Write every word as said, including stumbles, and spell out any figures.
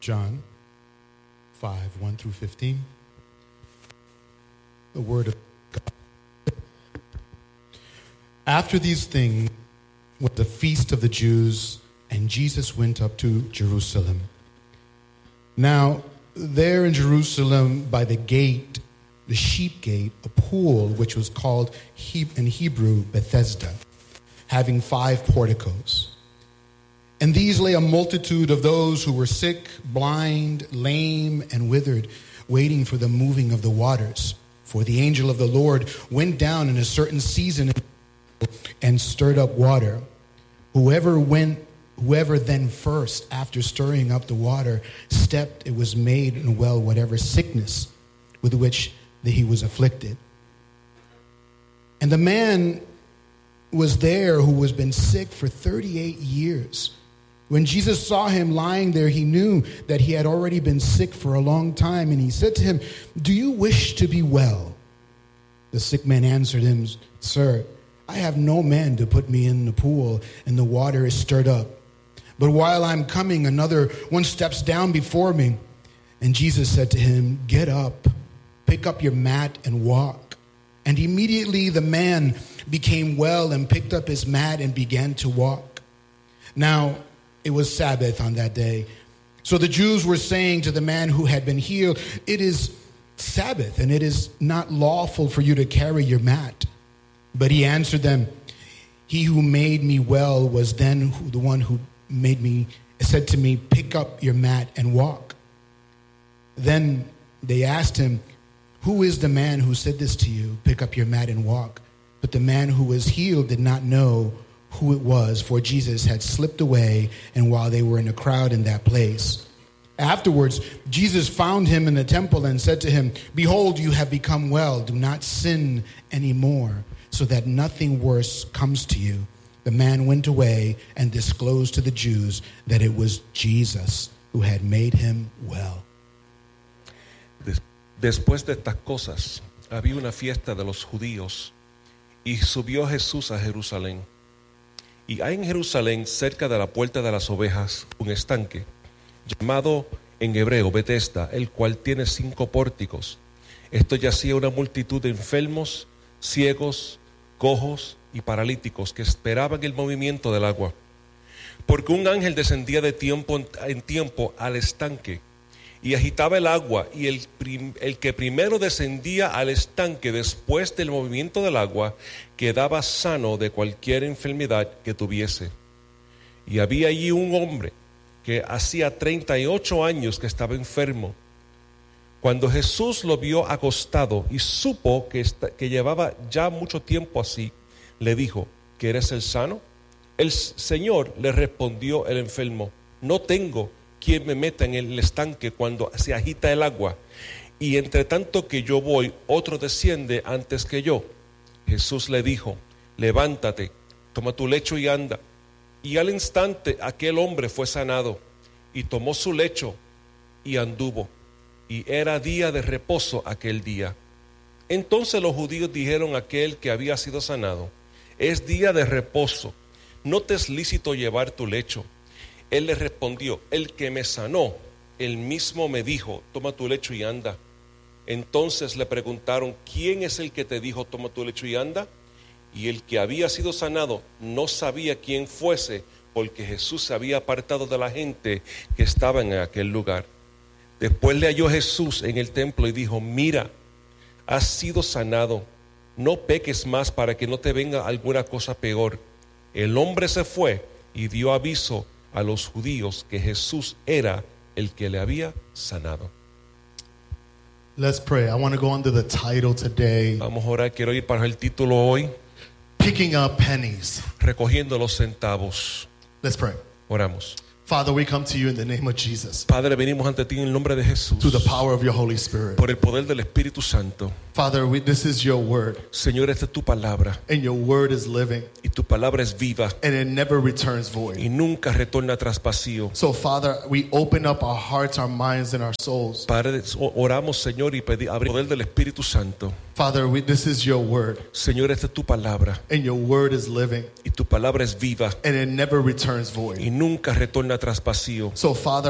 John five, one through fifteen. The word of God. After these things was the feast of the Jews, and Jesus went up to Jerusalem. Now, there in Jerusalem by the gate, the sheep gate, a pool which was called in Hebrew Bethesda, having five porticos. And these lay a multitude of those who were sick, blind, lame, and withered, waiting for the moving of the waters. For the angel of the Lord went down in a certain season and stirred up water. Whoever went, whoever then first, after stirring up the water, stepped, it was made in well whatever sickness with which he was afflicted. And the man was there who was been sick for thirty-eight years. When Jesus saw him lying there, he knew that he had already been sick for a long time, and he said to him, "Do you wish to be well?" The sick man answered him, "Sir, I have no man to put me in the pool, and the water is stirred up. But while I'm coming, another one steps down before me." And Jesus said to him, "Get up, pick up your mat and walk." And immediately the man became well and picked up his mat and began to walk. Now, it was Sabbath on that day. So the Jews were saying to the man who had been healed, "It is Sabbath, and it is not lawful for you to carry your mat." But he answered them, "He who made me well was then who, the one who made me, said to me, 'Pick up your mat and walk.'" Then they asked him, "Who is the man who said this to you, 'Pick up your mat and walk'?" But the man who was healed did not know who it was, for Jesus had slipped away, and while they were in a crowd in that place. Afterwards, Jesus found him in the temple and said to him, "Behold, you have become well. Do not sin anymore, so that nothing worse comes to you." The man went away and disclosed to the Jews that it was Jesus who had made him well. Después de estas cosas, había una fiesta de los judíos, y subió Jesús a Jerusalén. Y hay en Jerusalén, cerca de la puerta de las ovejas, un estanque, llamado en hebreo Bethesda, el cual tiene cinco pórticos. Esto yacía una multitud de enfermos, ciegos, cojos y paralíticos que esperaban el movimiento del agua. Porque un ángel descendía de tiempo en tiempo al estanque y agitaba el agua, y el, prim, el que primero descendía al estanque después del movimiento del agua quedaba sano de cualquier enfermedad que tuviese. Y había allí un hombre que hacía treinta y ocho años que estaba enfermo. Cuando Jesús lo vio acostado y supo que, esta, que llevaba ya mucho tiempo así, le dijo, ¿quieres ser sano? El Señor le respondió el enfermo, no tengo quien me meta en el estanque cuando se agita el agua, y entre tanto que yo voy, otro desciende antes que yo. Jesús le dijo, levántate, toma tu lecho y anda. Y al instante aquel hombre fue sanado, y tomó su lecho y anduvo. Y era día de reposo aquel día. Entonces los judíos dijeron a aquel que había sido sanado, es día de reposo, no te es lícito llevar tu lecho. Él le respondió, el que me sanó, él mismo me dijo, toma tu lecho y anda. Entonces le preguntaron, ¿quién es el que te dijo, toma tu lecho y anda? Y el que había sido sanado no sabía quién fuese, porque Jesús se había apartado de la gente que estaba en aquel lugar. Después le halló Jesús en el templo y dijo, mira, has sido sanado, no peques más para que no te venga alguna cosa peor. El hombre se fue y dio aviso a los judíos que Jesús era el que le había sanado. Let's pray. I want to go under the title today. Vamos a orar, quiero ir para el título hoy. Picking up pennies. Recogiendo los centavos. Let's pray. Oramos. Father, we come to you in the name of Jesus. Padre, venimos ante ti en el nombre de Jesús. Through the power of your Holy Spirit. Por el poder del Espíritu Santo. Father, we, this is your word. Señor, esta es tu palabra. And your word is living. Y tu palabra es viva. And it never returns void. Y nunca retorna tras vacío. So, Father, we open up our hearts, our minds, and our souls. Padre, oramos, Señor, y pedimos el poder del Espíritu Santo. Father, we, this is your word. Señor, esta es tu palabra. And your word is living. Y tu palabra es viva. And it never returns void. Y nunca retorna tras vacío. So, Father,